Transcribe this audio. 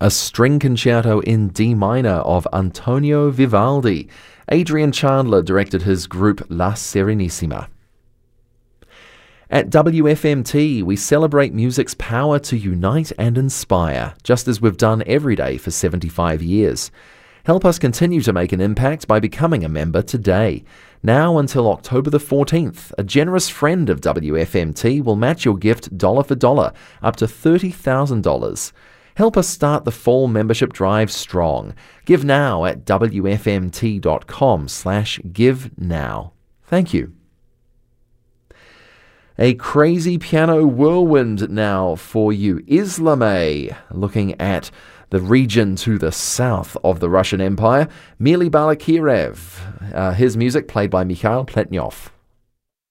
a string concerto in D minor of Antonio Vivaldi. Adrian Chandler directed his group La Serenissima. At WFMT, we celebrate music's power to unite and inspire, just as we've done every day for 75 years. Help us continue to make an impact by becoming a member today. Now until October the 14th, a generous friend of WFMT will match your gift dollar for dollar, up to $30,000. Help us start the fall membership drive strong. Give now at wfmt.com/give now. Thank you. A crazy piano whirlwind now for you. Islamay, looking at the region to the south of the Russian Empire. Mily Balakirev, his music played by Mikhail Pletnyov.